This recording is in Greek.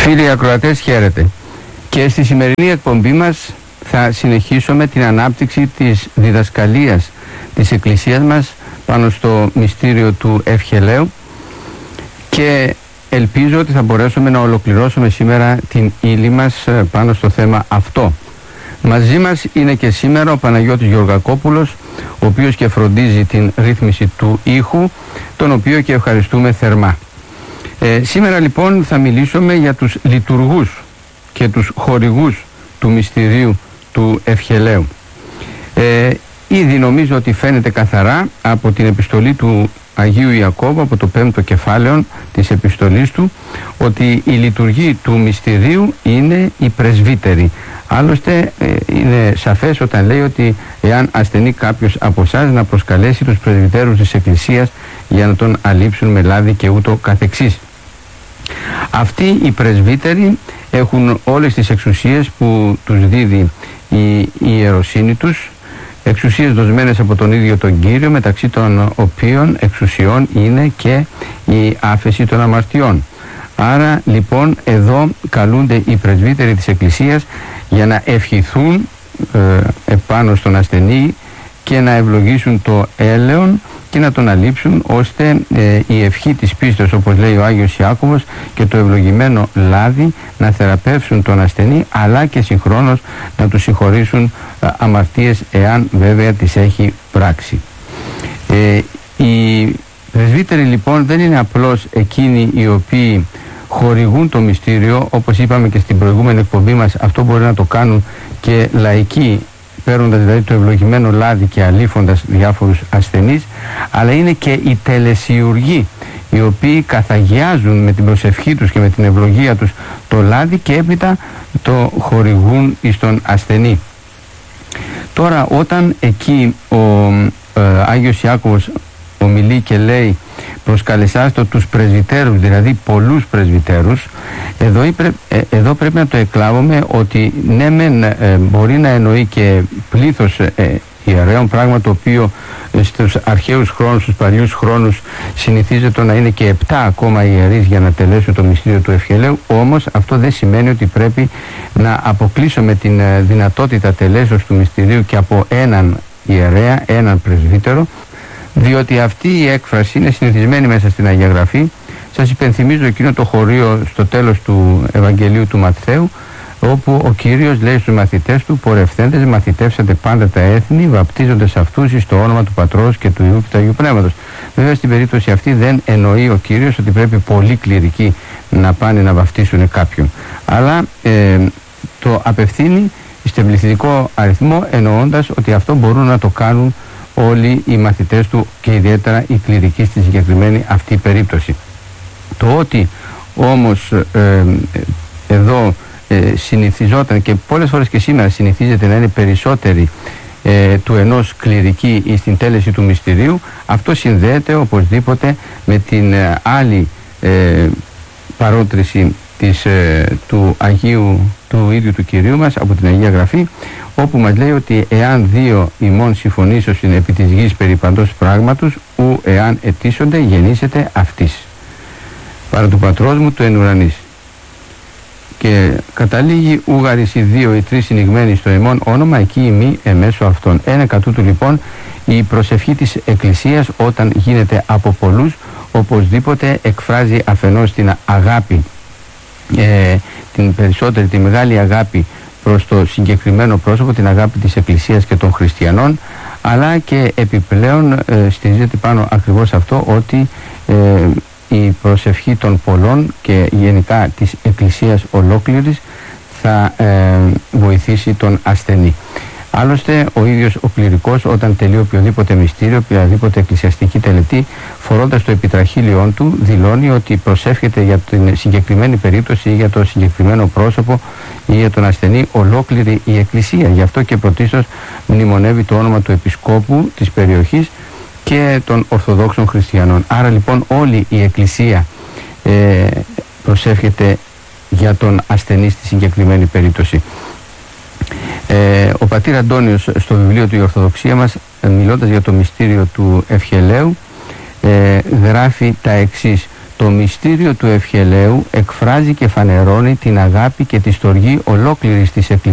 Φίλοι ακροατές, χαίρετε. Και στη σημερινή εκπομπή μας θα συνεχίσουμε την ανάπτυξη της διδασκαλίας της Εκκλησίας μας πάνω στο μυστήριο του Ευχελαίου και ελπίζω ότι θα μπορέσουμε να ολοκληρώσουμε σήμερα την ύλη μας πάνω στο θέμα αυτό. Μαζί μας είναι και σήμερα ο Παναγιώτης Γεωργακόπουλος, ο οποίος και φροντίζει την ρύθμιση του ήχου, τον οποίο και ευχαριστούμε θερμά. Σήμερα λοιπόν θα μιλήσουμε για τους λειτουργούς και τους χορηγούς του μυστηρίου του Ευχελαίου. Ήδη νομίζω ότι φαίνεται καθαρά από την επιστολή του Αγίου Ιακώβου, από το 5ο κεφάλαιο της επιστολής του, ότι η λειτουργή του μυστηρίου είναι οι πρεσβύτεροι. Άλλωστε είναι σαφές όταν λέει ότι εάν ασθενεί κάποιος από εσάς, να προσκαλέσει τους πρεσβυτέρους της Εκκλησίας για να τον αλείψουν με λάδι και ούτω καθεξής. Αυτοί οι πρεσβύτεροι έχουν όλες τις εξουσίες που τους δίδει η ιεροσύνη τους, εξουσίες δοσμένες από τον ίδιο τον Κύριο, μεταξύ των οποίων εξουσιών είναι και η άφεση των αμαρτιών. Άρα λοιπόν εδώ καλούνται οι πρεσβύτεροι της Εκκλησίας για να ευχηθούν επάνω στον ασθενή και να ευλογήσουν το έλεον και να τον αλείψουν, ώστε η ευχή της πίστεως, όπως λέει ο Άγιος Ιάκωβος, και το ευλογημένο λάδι να θεραπεύσουν τον ασθενή, αλλά και συγχρόνως να του συγχωρήσουν αμαρτίες, εάν βέβαια τις έχει πράξει. Οι πρεσβύτεροι λοιπόν δεν είναι απλώς εκείνοι οι οποίοι χορηγούν το μυστήριο, όπως είπαμε και στην προηγούμενη εκπομπή μας. Αυτό μπορεί να το κάνουν και λαϊκοί, παίρνοντας δηλαδή το ευλογημένο λάδι και αλείφοντας διάφορους ασθενείς, αλλά είναι και οι τελεσιουργοί, οι οποίοι καθαγιάζουν με την προσευχή τους και με την ευλογία τους το λάδι και έπειτα το χορηγούν στον ασθενή. Τώρα όταν εκεί ο Άγιος Ιάκωβος ομιλεί και λέει προσκαλεσάστο τους πρεσβυτέρους, δηλαδή πολλούς πρεσβυτέρους, εδώ πρέπει να το εκλάβουμε ότι ναι μεν μπορεί να εννοεί και πλήθος ιερέων, πράγμα το οποίο στους αρχαίους χρόνους, στους παλιούς χρόνους συνηθίζεται να είναι και 7 ακόμα ιερείς για να τελέσουν το μυστήριο του Ευχελαίου. Όμως αυτό δεν σημαίνει ότι πρέπει να αποκλείσουμε την δυνατότητα τελέσεως του μυστηρίου και από έναν ιερέα, έναν πρεσβύτερο, διότι αυτή η έκφραση είναι συνηθισμένη μέσα στην Αγία Γραφή. Σας υπενθυμίζω εκείνο το χωρίο στο τέλος του Ευαγγελίου του Ματθαίου, όπου ο Κύριος λέει στους μαθητές του: «Πορευθέντες μαθητεύσατε πάντα τα έθνη, βαπτίζοντας αυτούς εις το όνομα του Πατρός και του Υιού και του Αγίου Πνεύματος». Βέβαια στην περίπτωση αυτή δεν εννοεί ο Κύριος ότι πρέπει πολλοί κληρικοί να πάνε να βαπτίσουν κάποιον, αλλά το απευθύνει στον πληθυντικό αριθμό, εννοώντας ότι αυτό μπορούν να το κάνουν όλοι οι μαθητές του και ιδιαίτερα οι κληρικοί στη συγκεκριμένη αυτή περίπτωση. Το ότι όμως εδώ συνηθιζόταν και πολλές φορές και σήμερα συνηθίζεται να είναι περισσότεροι του ενός κληρικοί στην τέλεση του μυστηρίου, αυτό συνδέεται οπωσδήποτε με την άλλη παρότριση του ίδιου του Κυρίου μας από την Αγία Γραφή, όπου μας λέει ότι εάν δύο ημών συμφωνήσωσιν επί της γης περί παντός πράγματος, ου εάν αιτήσονται γεννήσετε αυτής. Παρά του Πατρός μου του εν ουρανής. Και καταλήγει ούγαρις οι δύο ή τρεις συνηγμένοι στο ημών όνομα, εκεί ημί εμέσω αυτών. Ένα κατ' τούτου λοιπόν η προσευχή της Εκκλησίας, όταν γίνεται από πολλούς, οπωσδήποτε εκφράζει αφενός την αγάπη, την περισσότερη, τη μεγάλη αγάπη προς το συγκεκριμένο πρόσωπο, την αγάπη της Εκκλησίας και των χριστιανών, αλλά και επιπλέον στηρίζεται πάνω ακριβώς αυτό, ότι η προσευχή των πολλών και γενικά της Εκκλησίας ολόκληρης θα βοηθήσει τον ασθενή. Άλλωστε ο ίδιος ο κληρικός, όταν τελεί οποιοδήποτε μυστήριο, οποιαδήποτε εκκλησιαστική τελετή, φορώντας το επιτραχύλιόν του, δηλώνει ότι προσεύχεται για την συγκεκριμένη περίπτωση ή για το συγκεκριμένο πρόσωπο ή για τον ασθενή ολόκληρη η Εκκλησία. Γι' αυτό και πρωτίστως μνημονεύει το όνομα του Επισκόπου της περιοχής και των Ορθοδόξων Χριστιανών. Άρα λοιπόν όλη η Εκκλησία προσεύχεται για τον ασθενή στη συγκεκριμένη περίπτωση. Ο πατήρ Αντώνιος στο βιβλίο του «Η Ορθοδοξία μας», μιλώντας για το μυστήριο του Ευχελαίου, γράφει τα εξής: Το μυστήριο του Ευχελαίου εκφράζει και φανερώνει την αγάπη και τη στοργή ολόκληρης της Εκκλησίας